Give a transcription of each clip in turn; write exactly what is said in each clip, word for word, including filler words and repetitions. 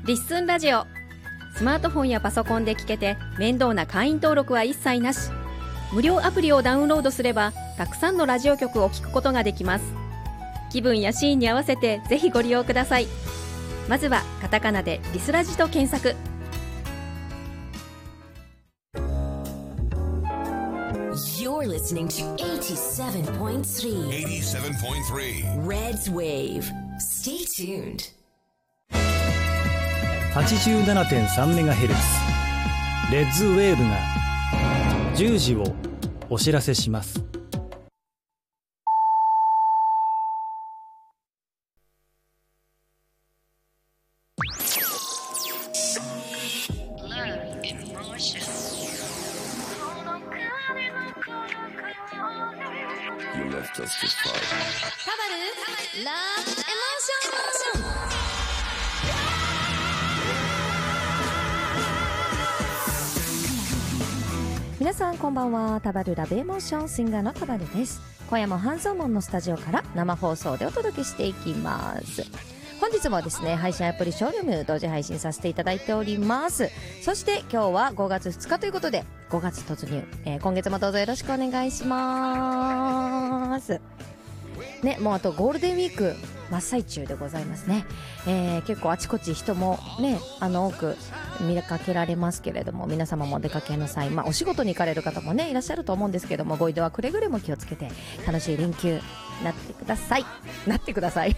リッスンラジオ、スマートフォンやパソコンで聞けて面倒な会員登録は一切なし。無料アプリをダウンロードすればたくさんのラジオ局を聞くことができます。気分やシーンに合わせてぜひご利用ください。まずはカタカナでリスラジと検索。 You're listening to eighty-seven point three eighty-seven point three Reds Wave. Stay tuned. はちじゅうななてんさんメガヘルツ レッズウェーブがじゅうじをお知らせします。 タバルラブエモーション。 皆さんこんばんは。タバルラブエモーションシンガーのタバルです。今夜も半蔵門のスタジオから生放送でお届けしていきます。本日もですね、配信アプリショールーム同時配信させていただいております。そして今日はごがつふつかということでごがつ突入、えー、今月もどうぞよろしくお願いしますね。もうあとゴールデンウィーク真っ最中でございますね。えー、結構あちこち人もね、あの多く見かけられますけれども、皆様もお出かけの際、まあお仕事に行かれる方もねいらっしゃると思うんですけども、ご移動はくれぐれも気をつけて楽しい連休なってくださいなってください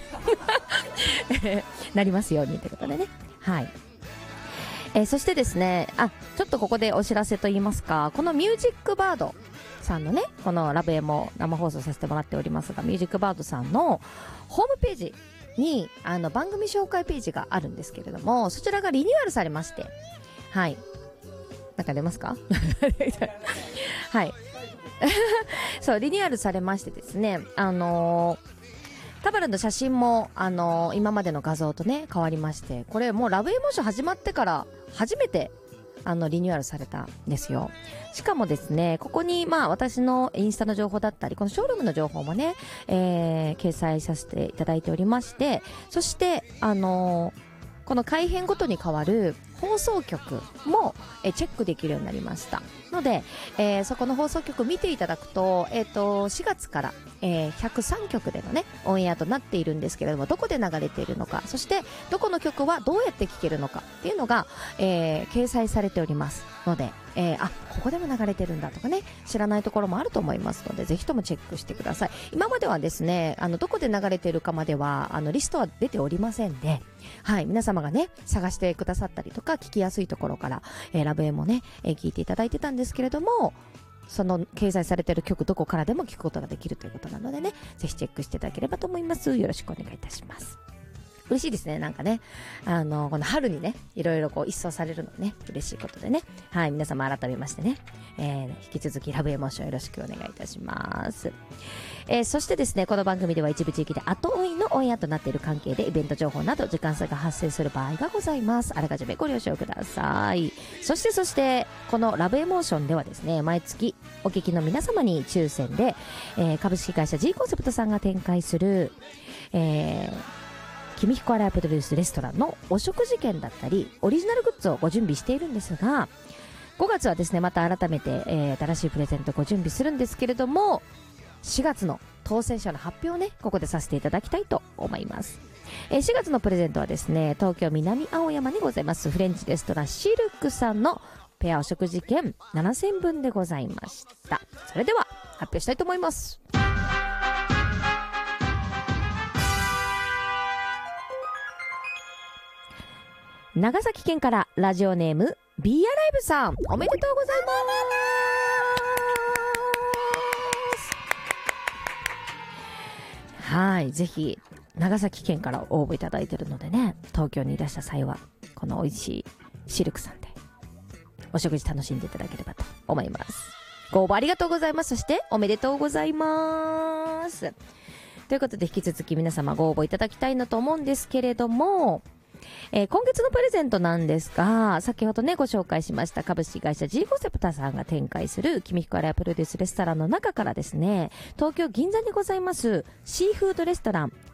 なりますようにということでね。はい。えー、そしてですね、あ、ちょっとここでお知らせと言いますか、このミュージックバードさんのね、このラブエも生放送させてもらっておりますが、ミュージックバードさんのホームページにあの番組紹介ページがあるんですけれども、そちらがリニューアルされまして、はい、なんか出ますかはいそうリニューアルされましてですね、あのータバルの写真も、あのー、今までの画像とね変わりまして、これもうラブエモーション始まってから初めてあのリニューアルされたんですよ。しかもですね、ここにまあ私のインスタの情報だったり、このショールームの情報もね、えー、掲載させていただいておりまして、そしてあのーこの改編ごとに変わる放送局もえチェックできるようになりましたので、えー、そこの放送局見ていただくと、えー、としがつから、えー、ひゃくさんきょくでのねオンエアとなっているんですけれども、どこで流れているのか、そしてどこの曲はどうやって聴けるのかっていうのが、えー、掲載されておりますので、えー、あ、ここでも流れてるんだとかね、知らないところもあると思いますので、ぜひともチェックしてください。今まではですね、あのどこで流れているかまではあのリストは出ておりませんで、はい、皆様がね探してくださったりとか聞きやすいところから、えー、ラブエもね、えー、聞いていただいてたんですけれども、その掲載されている曲どこからでも聞くことができるということなのでね、ぜひチェックしていただければと思います。よろしくお願いいたします。嬉しいですね。なんかね、あのこの春にねいろいろこう一掃されるのね嬉しいことでね、はい、皆様改めましてね、えー、引き続きラブエモーションよろしくお願いいたします。えー、そしてですね、この番組では一部地域で後追いのオンエアとなっている関係でイベント情報など時間差が発生する場合がございます。あらかじめご了承ください。そしてそしてこのラブエモーションではですね、毎月お聞きの皆様に抽選で、えー、株式会社 G コンセプトさんが展開する、えー君彦アライプロデュースレストランのお食事券だったりオリジナルグッズをご準備しているんですが、ごがつはですねまた改めて、えー、新しいプレゼントをご準備するんですけれども、しがつの当選者の発表をねここでさせていただきたいと思います。えー、しがつのプレゼントはですね、東京南青山にございますフレンチレストランシルクさんのペアお食事券ななせんぶんでございました。それでは発表したいと思います。長崎県からラジオネーム B アライブさん、おめでとうございます。はい、ぜひ長崎県から応募いただいているのでね、東京にいらした際はこの美味しいシルクさんでお食事楽しんでいただければと思います。ご応募ありがとうございます。そしておめでとうございます。ということで引き続き皆様ご応募いただきたいなと思うんですけれども、えー、今月のプレゼントなんですが、先ほどねご紹介しました株式会社 G コンセプタさんが展開する君彦アライプロデュースレストランの中からですね、東京銀座にございますシーフードレストラン